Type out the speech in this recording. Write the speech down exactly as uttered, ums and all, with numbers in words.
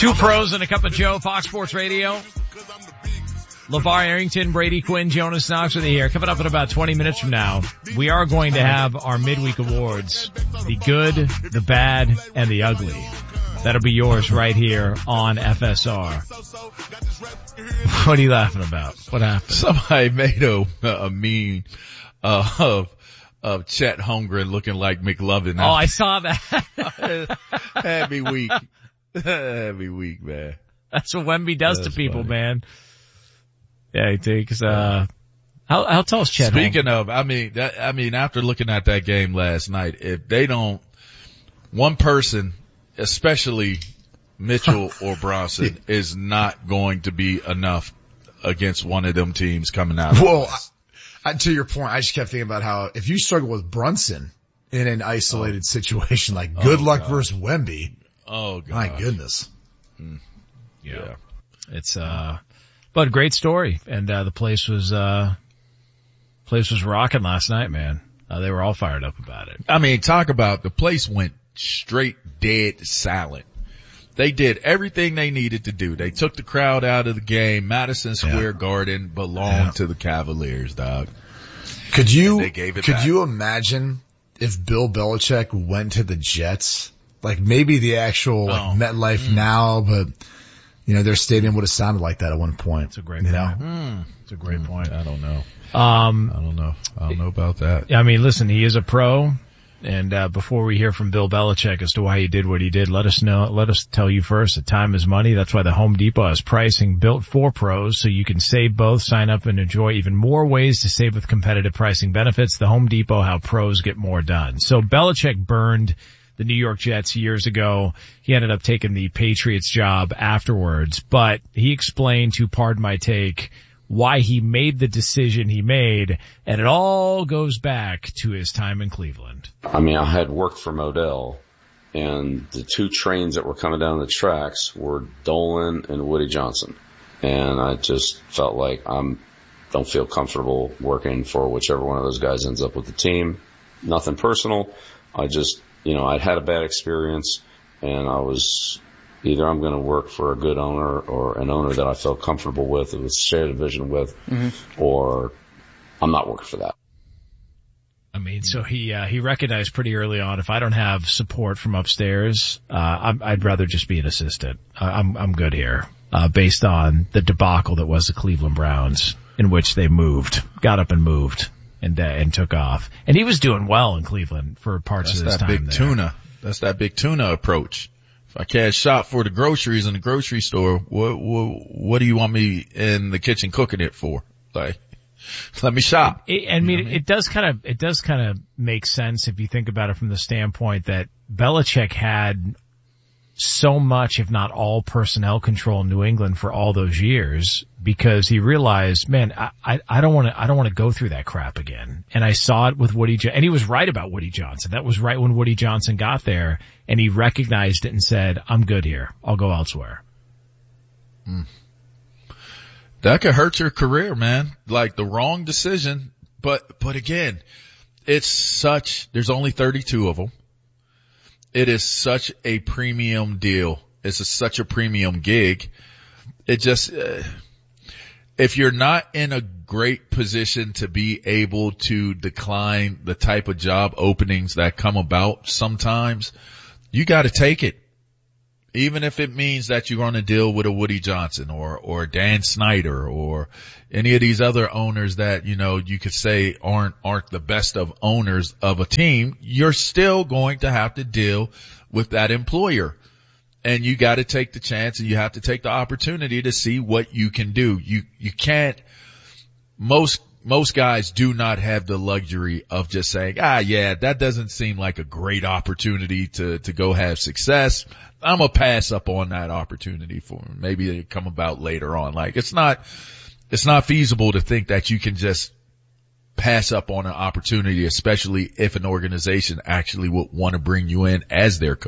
Two pros and a cup of Joe, Fox Sports Radio. LeVar Arrington, Brady Quinn, Jonas Knox with you here. Coming up in about twenty minutes from now, we are going to have our midweek awards. The good, the bad, and the ugly. That'll be yours right here on F S R. What are you laughing about? What happened? Somebody made a, a meme uh, of of Chet Holmgren looking like McLovin. Oh, I saw that. Had me weak. Had me weak, man. That's what Wemby does That's to people, funny. man. Yeah, he takes, uh, how, how tall is Chet Speaking Holmgren? of, I mean, that, I mean, after looking at that game last night, if they don't, one person, especially Mitchell or Bronson, is not going to be enough against one of them teams coming out. Well, I, I, to your point, I just kept thinking about how if you struggle with Brunson in an isolated oh. situation, like good oh, luck God. versus Wemby. Oh, God. My goodness. Mm. Yeah. yeah. It's, uh, but great story. And, uh, the place was, uh, place was rocking last night, man. Uh, they were all fired up about it. I mean, talk about the place went straight dead silent. They did everything they needed to do. They took the crowd out of the game. Madison Square yeah. Garden belonged yeah. to the Cavaliers, dog. Could you, they gave it could back. you imagine if Bill Belichick went to the Jets? Like maybe the actual like oh. MetLife mm. now, but you know, their stadium would have sounded like that at one point. It's a great you point. know? Mm. It's a great mm. point. I don't know. Um, I don't know. I don't know about that. I mean, listen, he is a pro. And, uh, before we hear from Bill Belichick as to why he did what he did, let us know, let us tell you first that time is money. That's why the Home Depot has pricing built for pros so you can save both, sign up and enjoy even more ways to save with competitive pricing benefits. The Home Depot, how pros get more done. So Belichick burned the New York Jets years ago. He ended up taking the Patriots job afterwards, but he explained to Pardon My Take why he made the decision he made, and it all goes back to his time in Cleveland. I mean, I had worked for Modell, and the two trains that were coming down the tracks were Dolan and Woody Johnson. And I just felt like I'm don't feel comfortable working for whichever one of those guys ends up with the team. Nothing personal. I just, you know, I'd had a bad experience, and I was either I'm going to work for a good owner or an owner that I felt comfortable with, and was shared a vision with, mm-hmm. or I'm not working for that. I mean, so he, uh, he recognized pretty early on, if I don't have support from upstairs, uh, I'm, I'd rather just be an assistant. Uh, I'm, I'm good here, uh, based on the debacle that was the Cleveland Browns, in which they moved, got up and moved, and, uh, and took off. And he was doing well in Cleveland for parts That's of his that time big there. tuna. That's that big tuna approach. If I cash shop for the groceries in the grocery store, what, what, what do you want me in the kitchen cooking it for? Like, let me shop. It, I mean, you know it, it does kind of, it does kind of make sense if you think about it from the standpoint that Belichick had so much, if not all, personnel control in New England for all those years, because he realized, man, I, I, I don't want to, I don't want to go through that crap again. And I saw it with Woody, and he was right about Woody Johnson. That was right when Woody Johnson got there, and he recognized it and said, I'm good here. I'll go elsewhere. Mm. That could hurt your career, man. Like the wrong decision. But, but again, it's such, there's only thirty-two of them. It is such a premium deal. It's a, such a premium gig. It just, uh, if you're not in a great position to be able to decline the type of job openings that come about sometimes, you got to take it. Even if it means that you're going to deal with a Woody Johnson or, or Dan Snyder or any of these other owners that, you know, you could say aren't, aren't the best of owners of a team, you're still going to have to deal with that employer. And you got to take the chance and you have to take the opportunity to see what you can do. You, you can't, most, most guys do not have the luxury of just saying, ah, yeah, that doesn't seem like a great opportunity to, to go have success. I'm gonna pass up on that opportunity for maybe they come about later on. Like it's not, it's not feasible to think that you can just pass up on an opportunity, especially if an organization actually would want to bring you in as their coach.